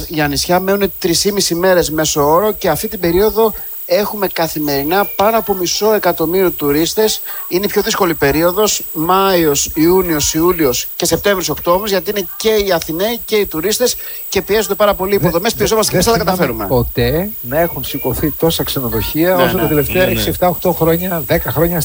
για νησιά μένουν 3,5 μέρες μέσω όρο και αυτή την περίοδο έχουμε καθημερινά πάνω από 500,000 τουρίστες. Είναι η πιο δύσκολη περίοδος, Μάιος, Ιούνιος, Ιούλιος και Σεπτέμβριος-Οκτώβριος, γιατί είναι και οι Αθηναίοι και οι τουρίστες και πιέζονται πάρα πολύ οι υποδομές. Πιεζόμαστε και εμείς θα τα καταφέρουμε. Ποτέ να έχουν σηκωθεί τόσα ξενοδοχεία όσο τα τελευταία 6-7-8 χρόνια, 10 χρόνια,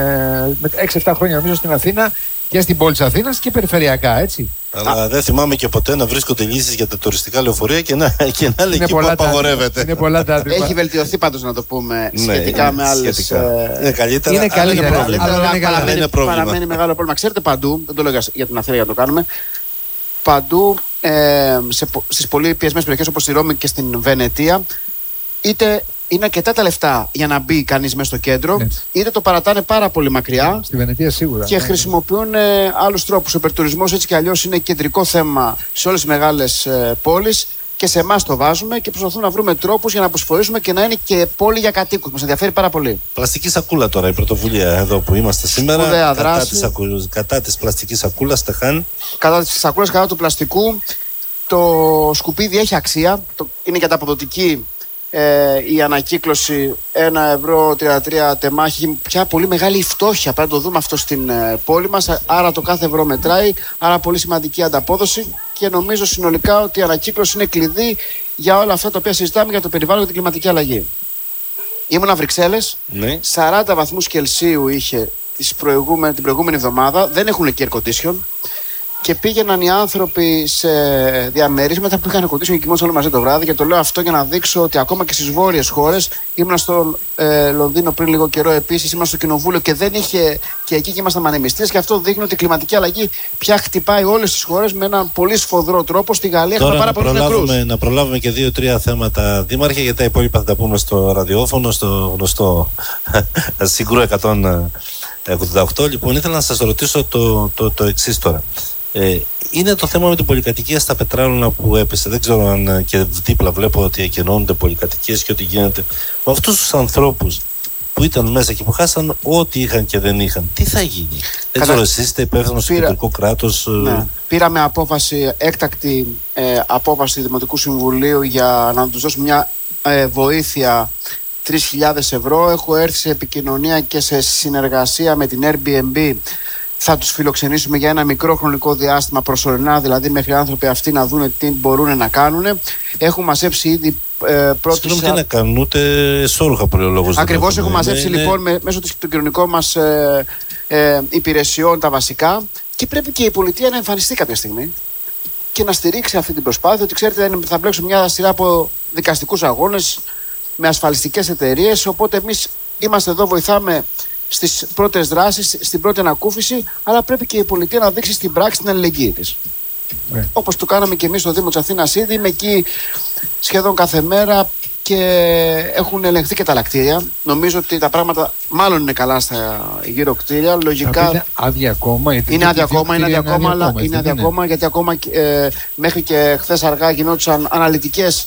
6-7 χρόνια νομίζω στην Αθήνα και στην πόλη της Αθήνας και περιφερειακά, έτσι. Αλλά δεν θυμάμαι και ποτέ να βρίσκονται λύσεις για τα τουριστικά λεωφορεία και να λέει εκεί που απαγορεύεται. Είναι πολλά τα άτομα. Έχει βελτιωθεί πάντως, να το πούμε, σχετικά με άλλες. Είναι καλύτερα. Είναι καλύτερα, αλλά είναι πρόβλημα. Παραμένει μεγάλο πρόβλημα. Ξέρετε, παντού, δεν το λέω για την Αθήνα για να το κάνουμε, παντού στις πολύ πιεσμένες περιοχές όπως στη Ρώμη και στην Βενετία, είτε είναι αρκετά τα λεφτά για να μπει κανείς μέσα στο κέντρο, είτε το παρατάνε πάρα πολύ μακριά. Στη Βενετία σίγουρα. Και χρησιμοποιούν άλλους τρόπους. Ο υπερτουρισμός έτσι κι αλλιώς είναι κεντρικό θέμα σε όλες τις μεγάλες πόλεις και σε εμάς το βάζουμε και προσπαθούμε να βρούμε τρόπους για να αποσφορήσουμε και να είναι και πόλη για κατοίκους. Μας ενδιαφέρει πάρα πολύ. Πλαστική σακούλα τώρα η πρωτοβουλία εδώ που είμαστε σήμερα. Κατά της πλαστικής σακούλας, Στεχάν. Κατά της σακούλας, κατά του πλαστικού. Το σκουπίδι έχει αξία. Είναι και ανταποδοτική. Η ανακύκλωση 1,33 τεμάχη, πια πολύ μεγάλη φτώχεια. Πρέπει να το δούμε αυτό στην πόλη μας. Άρα το κάθε ευρώ μετράει. Άρα πολύ σημαντική ανταπόδοση. Και νομίζω συνολικά ότι η ανακύκλωση είναι κλειδί για όλα αυτά τα οποία συζητάμε για το περιβάλλον και την κλιματική αλλαγή. Ήμουνα Βρυξέλλες. 40 βαθμούς Κελσίου είχε την προηγούμενη εβδομάδα. Δεν έχουν εκεί air condition. Και πήγαιναν οι άνθρωποι σε διαμερίσματα που είχαν κοντήσει και κοιμόντουσαν όλοι μαζί το βράδυ. Και το λέω αυτό για να δείξω ότι ακόμα και στις βόρειες χώρες, ήμουν στο Λονδίνο πριν λίγο καιρό επίσης, ήμουν στο κοινοβούλιο και δεν είχε και εκεί και ήμασταν ανεμιστές. Και αυτό δείχνει ότι η κλιματική αλλαγή πια χτυπάει όλες τις χώρες με έναν πολύ σφοδρό τρόπο. Στη Γαλλία έχουμε πάρα πολλούς νεκρούς. Να προλάβουμε και 2-3 θέματα, Δήμαρχε, γιατί τα υπόλοιπα θα τα πούμε στο ραδιόφωνο, στο γνωστό Συγκρού 188. Λοιπόν, ήθελα να σας ρωτήσω το εξής τώρα. Είναι το θέμα με την πολυκατοικία στα Πετράλωνα που έπεσε. Δεν ξέρω αν και δίπλα βλέπω ότι εκενώνονται πολυκατοικίες και ότι γίνεται. Με αυτούς τους ανθρώπους που ήταν μέσα και που χάσαν ό,τι είχαν και δεν είχαν, τι θα γίνει? Δεν ξέρω, εσείς είστε υπεύθυνος στο κεντρικό κράτος. Ναι. Πήραμε απόφαση, έκτακτη απόφαση του Δημοτικού Συμβουλίου για να τους δώσουμε μια βοήθεια 3.000 ευρώ. Έχω έρθει σε επικοινωνία και σε συνεργασία με την Airbnb. Θα τους φιλοξενήσουμε για ένα μικρό χρονικό διάστημα προσωρινά, δηλαδή μέχρι οι άνθρωποι αυτοί να δουν τι μπορούν να κάνουν. Έχουμε μαζέψει ήδη πρώτους... Συγγνώμη, τι να κάνουν, ούτε εσώρουχα προϊολόγους. Ακριβώς, έχουμε μαζέψει λοιπόν μέσω των κοινωνικών μας υπηρεσιών τα βασικά και πρέπει και η πολιτεία να εμφανιστεί κάποια στιγμή και να στηρίξει αυτή την προσπάθεια. Ότι ξέρετε, θα μπλέξουμε μια σειρά από δικαστικούς αγώνες με ασφαλιστικές εταιρείες, οπότε εμείς είμαστε εδώ, βοηθάμε στις πρώτες δράσεις, στην πρώτη ανακούφιση, αλλά πρέπει και η πολιτεία να δείξει στην πράξη την αλληλεγγύη της. Όπως το κάναμε και εμείς στο Δήμο της Αθήνας ήδη, είμαι εκεί σχεδόν κάθε μέρα και έχουν ελεγχθεί και τα λακτήρια. Νομίζω ότι τα πράγματα μάλλον είναι καλά στα γύρω κτίρια. Λογικά είναι άδεια ακόμα. Είναι άδεια ακόμα, γιατί ακόμα μέχρι και χθες αργά γινόντουσαν αναλυτικές,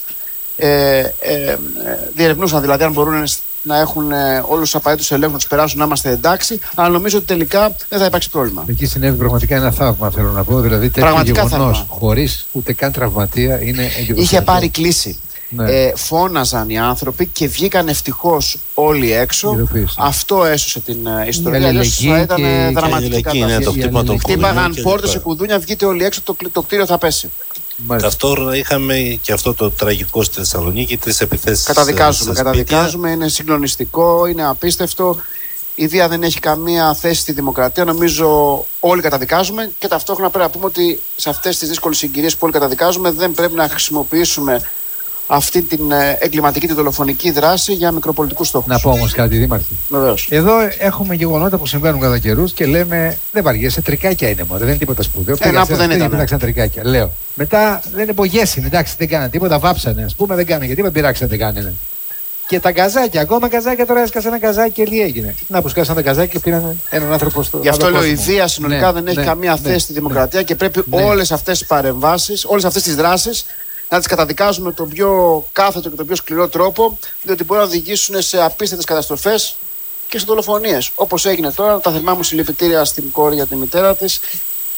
διερευνούσαν δηλαδή αν μπορούν να έχουν όλους τους απαραίτητους ελέγχους να τους περάσουν, να είμαστε εντάξει, αλλά νομίζω ότι τελικά δεν θα υπάρξει πρόβλημα. Εκεί συνέβη πραγματικά ένα θαύμα, θέλω να πω. Δηλαδή τέτοιο γεγονός χωρίς ούτε καν τραυματία είναι εντυπωσιακό. Είχε πάρει κλίση. Ναι. Φώναζαν οι άνθρωποι και βγήκαν ευτυχώς όλοι έξω. Αυτό έσωσε την ιστορία. Αλλιώς θα ήταν δραματική κατάσταση. Χτύπαγαν πόρτες σε κουδούνια, βγείτε όλοι έξω, το κτίριο θα πέσει. Ταυτόχρονα είχαμε και αυτό το τραγικό στη Θεσσαλονίκη, 3 επιθέσεις. Καταδικάζουμε, είναι συγκλονιστικό, είναι απίστευτο. Η βία δεν έχει καμία θέση στη δημοκρατία. Νομίζω όλοι καταδικάζουμε και ταυτόχρονα πρέπει να πούμε ότι σε αυτές τις δύσκολες συγκυρίες που όλοι καταδικάζουμε δεν πρέπει να χρησιμοποιήσουμε αυτή την εγκληματική, τη δολοφονική δράση για μικροπολιτικούς στόχους. Να πω όμως κάτι, Δήμαρχε. Βεβαίως. Εδώ έχουμε γεγονότα που συμβαίνουν κατά καιρούς και λέμε δεν βαριέσαι, τρικάκια είναι μόνο. Δεν είναι τίποτα σπουδαίο. Που δεν ήταν. Πειράξαν τρικάκια. Λέω. Μετά δεν είναι μπογέσιν, εντάξει, δεν κάνανε τίποτα, βάψανε. Ας πούμε, δεν κάνανε γιατί δεν πειράξαν, δεν κάνανε. Και τα γκαζάκια, ακόμα γκαζάκια τώρα έσκασε ένα γκαζάκι και τι έγινε. Να που σκάσαν τα γκαζάκια και πήραν έναν άνθρωπο στο. Γι' αυτό λέω η βία συνολικά δεν έχει καμία θέση στη δημοκρατία και πρέπει όλες αυτές τις παρεμβάσεις, όλες αυτές τις δράσεις να τις καταδικάζουμε με τον πιο κάθετο και τον πιο σκληρό τρόπο, διότι μπορεί να οδηγήσουν σε απίστευτες καταστροφές και σε δολοφονίες. Όπως έγινε τώρα, τα θερμά μου συλληπιτήρια στην κόρη για τη μητέρα της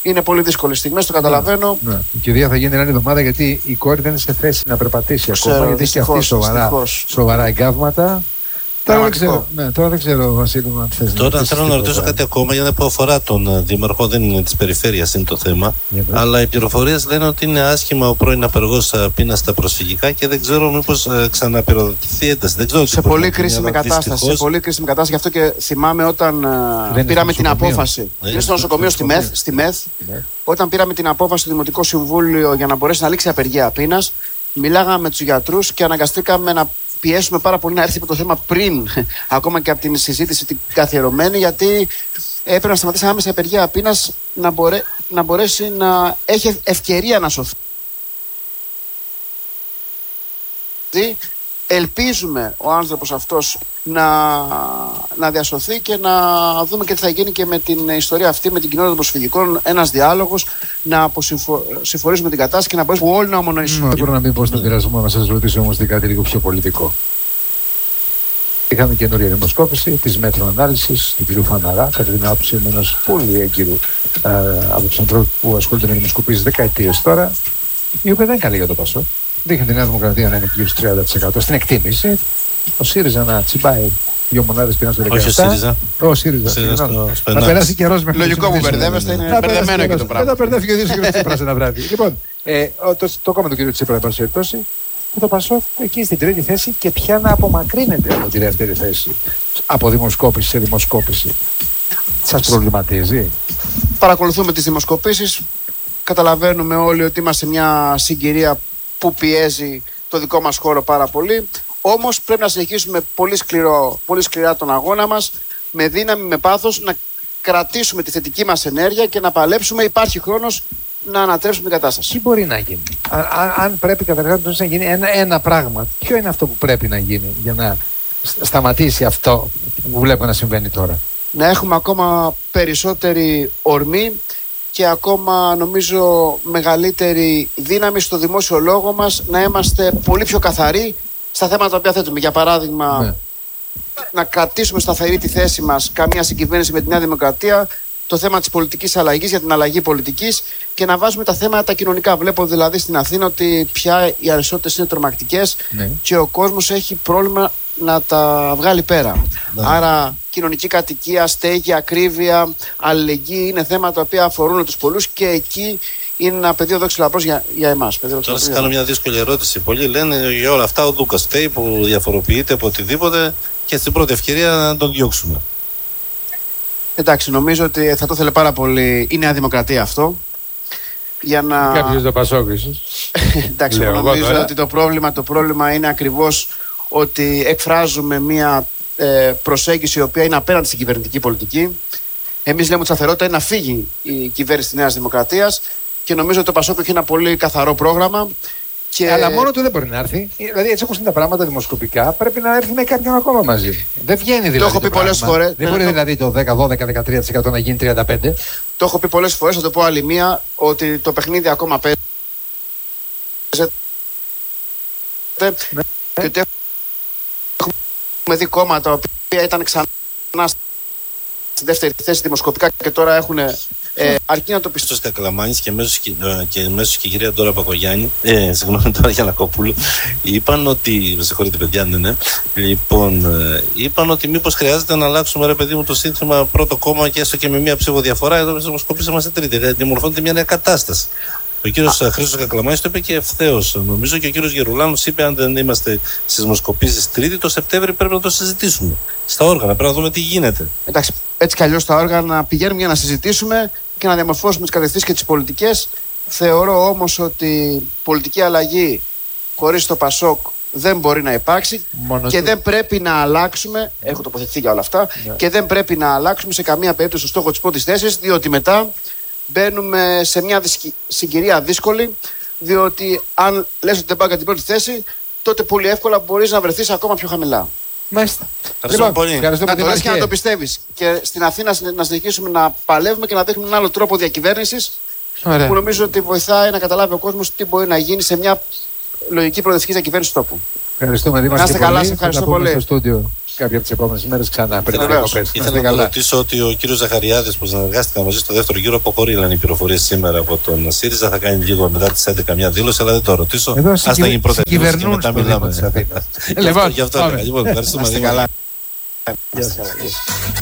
Είναι πολύ δύσκολες στιγμές, το καταλαβαίνω. Ναι. Η κηδεία θα γίνει την άλλη εβδομάδα γιατί η κόρη δεν είναι σε θέση να περπατήσει ακόμα. Γιατί έχει αυτή σοβαρά εγκάβματα. Τώρα δεν ξέρω, Βασίλη, αν θες. Τώρα θέλω να ρωτήσω κάτι ακόμα για που αφορά τον Δήμαρχο. Δεν είναι της περιφέρειας είναι το θέμα. Αλλά οι πληροφορίες λένε ότι είναι άσχημα ο πρώην απεργός πείνας στα προσφυγικά και δεν ξέρω μήπως ξαναπυροδοτηθεί ένταση. Σε πολύ κρίσιμη κατάσταση. Σε πολύ κρίσιμη κατάσταση. Γι' αυτό και θυμάμαι όταν πήραμε την απόφαση. Είναι στο νοσοκομείο στη ΜΕΘ. Όταν πήραμε την απόφαση στο Δημοτικό Συμβούλιο για να μπορέσει να λήξει η απεργία πείνας, μιλάγαμε με τους γιατρούς και αναγκαστήκαμε να πιέσουμε πάρα πολύ να έρθει το θέμα πριν ακόμα και από την συζήτηση την καθιερωμένη, γιατί έπρεπε να σταματήσει άμεσα η απεργία πείνας να μπορέσει να έχει ευκαιρία να σωθεί. Ελπίζουμε ο άνθρωπος αυτός να διασωθεί και να δούμε και τι θα γίνει και με την ιστορία αυτή, με την κοινότητα των προσφυγικών, ένας διάλογος, να συμφωνήσουμε την κατάσταση και να μπορέσουμε όλοι να ομονοήσουμε. Δεν μπορώ να μην πω στον πειρασμό να σας ρωτήσω όμως κάτι λίγο πιο πολιτικό. Είχαμε καινούρια δημοσκόπηση της Μέτρο Ανάλυσης του κ. Φαναρά, κατά την άποψη ενός πολύ έγκυρου από τους ανθρώπους που ασχολούνται με δημοσκοπήσεις δεκαετίες τώρα, η οποία δεν είναι καλή για το Πασόκ. Δείχνει τη Νέα Δημοκρατία να είναι γύρω στο 30% στην εκτίμηση. Ο ΣΥΡΙΖΑ να τσιμπάει 2 μονάδες πήραν στο 17%. Όχι ο ΣΥΡΙΖΑ. Ο ΣΥΡΙΖΑ. Να περάσει καιρός μέχρι. Λογικό που μπερδεύεστε, είναι μπερδεμένο και το πράγμα. Εδώ μπερδεύει και ο ίδιος κ. Τσίπρας ένα βράδυ. Λοιπόν, το κόμμα του κ. Τσίπρα, εν πάση περιπτώσει, το Πασόκ εκεί στην τρίτη θέση και πια να απομακρύνεται από τη δεύτερη θέση. Από δημοσκόπηση σε δημοσκόπηση. Σας προβληματίζει? Παρακολουθούμε τις δημοσκοπήσεις. Καταλαβαίνουμε όλοι ότι είμαστε σε μια συγκυρία που πιέζει το δικό μας χώρο πάρα πολύ. Όμως πρέπει να συνεχίσουμε πολύ σκληρά τον αγώνα μας, με δύναμη, με πάθος, να κρατήσουμε τη θετική μας ενέργεια και να παλέψουμε. Υπάρχει χρόνος να ανατρέψουμε την κατάσταση. Τι μπορεί να γίνει? Αν πρέπει καταρχάς να γίνει ένα πράγμα, ποιο είναι αυτό που πρέπει να γίνει για να σταματήσει αυτό που βλέπω να συμβαίνει τώρα? Να έχουμε ακόμα περισσότερη ορμή και ακόμα νομίζω μεγαλύτερη δύναμη στο δημόσιο λόγο μας, να είμαστε πολύ πιο καθαροί στα θέματα τα οποία θέτουμε. Για παράδειγμα, να κρατήσουμε σταθερή τη θέση μας καμία συγκυβέρνηση με τη Νέα Δημοκρατία, το θέμα της πολιτικής αλλαγής για την αλλαγή πολιτικής και να βάζουμε τα θέματα τα κοινωνικά. Βλέπω δηλαδή στην Αθήνα ότι πια οι ανισότητες είναι τρομακτικές και ο κόσμος έχει πρόβλημα να τα βγάλει πέρα. Άρα κοινωνική κατοικία, στέγη, ακρίβεια, αλληλεγγύη είναι θέματα τα οποία αφορούν τους πολλούς και εκεί είναι ένα πεδίο δόξη λαμπρός για εμάς. Τώρα σας κάνω μια δύσκολη ερώτηση. Πολλοί λένε για όλα αυτά ο Δούκας φταίει που διαφοροποιείται από οτιδήποτε και στην πρώτη ευκαιρία να τον διώξουμε. Εντάξει, νομίζω ότι θα το ήθελε πάρα πολύ η Νέα Δημοκρατία αυτό. Για να... Κάποιος το Πασόκ ίσως. Εντάξει, νομίζω ότι το πρόβλημα είναι ακριβώς ότι εκφράζουμε μια προσέγγιση η οποία είναι απέναντι στην κυβερνητική πολιτική. Εμείς λέμε ότι η σταθερότητα είναι να φύγει η κυβέρνηση της Νέας Δημοκρατίας και νομίζω ότι το Πασόκ έχει ένα πολύ καθαρό πρόγραμμα. Και... Αλλά μόνο του δεν μπορεί να έρθει. Δηλαδή, έτσι όπως είναι τα πράγματα δημοσκοπικά, πρέπει να έρθει με κάποιον ακόμα μαζί. Δεν βγαίνει δηλαδή. Το έχω πει πολλές φορές. Δεν μπορεί δηλαδή το 10, 12, 13% να γίνει 35%. Το έχω πει πολλές φορές. Θα το πω άλλη μία, ότι το παιχνίδι ακόμα παίζεται. Και ότι έχουμε δει κόμματα τα οποία ήταν ξανά στη δεύτερη θέση δημοσκοπικά και τώρα έχουν αρκεί να το πιστώ. Στους Κακλαμάνης και μέσω και η κυρία Ντόρα Πακογιάννη, συγγνώμη τώρα Γιαννακόπουλου, είπαν ότι, με συγχωρείτε παιδιά, ναι, λοιπόν, είπαν ότι μήπως χρειάζεται να αλλάξουμε ρε παιδί μου το σύνθημα πρώτο κόμμα και έστω και με μία ψηφοδιαφορά, εδώ στις δημοσκοπήσεις είμαστε τρίτη, δημορφώνεται μια νέα κατάσταση. Ο κύριος Χρήστος Κακλαμάνης το είπε και ευθέως. Νομίζω και ο κύριος Γερουλάνος είπε: αν δεν είμαστε στις δημοσκοπήσεις τρίτη, το Σεπτέμβρη πρέπει να το συζητήσουμε. Στα όργανα, πρέπει να δούμε τι γίνεται. Εντάξει, έτσι κι αλλιώς στα όργανα πηγαίνουμε για να συζητήσουμε και να διαμορφώσουμε τις κατευθύνσεις και τις πολιτικές. Θεωρώ όμως ότι πολιτική αλλαγή χωρίς το Πασόκ δεν μπορεί να υπάρξει και δεν πρέπει να αλλάξουμε. Έχω τοποθετηθεί για όλα αυτά. Και δεν πρέπει να αλλάξουμε σε καμία περίπτωση το στόχο της πρώτης θέσης, διότι μετά μπαίνουμε σε μια συγκυρία δύσκολη, διότι αν λες ότι δεν πάει για την πρώτη θέση, τότε πολύ εύκολα μπορείς να βρεθείς ακόμα πιο χαμηλά. Μάλιστα. Ευχαριστούμε πολύ. Να το λες και να το πιστεύεις. Και στην Αθήνα να συνεχίσουμε να παλεύουμε και να δείχνουμε έναν άλλο τρόπο διακυβέρνησης, που νομίζω ότι βοηθάει να καταλάβει ο κόσμος τι μπορεί να γίνει σε μια λογική προοδευτική διακυβέρνηση τόπου. Ευχαριστούμε, Δήμαρχε. Να είστε καλά, σε ευχαριστώ πολύ. Στο στούντιο κάποια από τις επόμενες μέρες ξανά. Ήθελα να ρωτήσω ότι ο κύριος Ζαχαριάδης που συνεργάστηκα μαζί στο δεύτερο γύρο αποχωρεί, λένε οι πληροφορίες σήμερα από τον ΣΥΡΙΖΑ. Θα κάνει λίγο μετά τις 11 μια δήλωση, αλλά δεν το ρωτήσω. Ας τα γίνει πρώτα δήλωση και μετά μιλάμε. Γι' αυτό, ευχαριστούμε. Καλά.